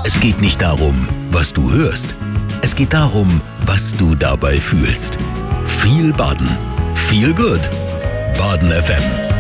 Es geht nicht darum, was du hörst. Es geht darum, was du dabei fühlst. Viel Baden. Viel Good. Baden FM.